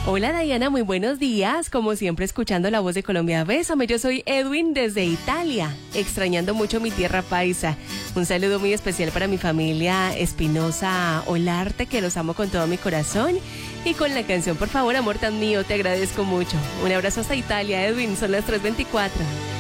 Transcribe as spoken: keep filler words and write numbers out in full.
Hola Diana, muy buenos días. Como siempre escuchando la voz de Colombia, bésame. Yo soy Edwin desde Italia, extrañando mucho mi tierra paisa. Un saludo muy especial para mi familia Espinosa Olarte, que los amo con todo mi corazón. Y con la canción Por favor, amor tan mío, te agradezco mucho. Un abrazo hasta Italia, Edwin, son las tres veinticuatro.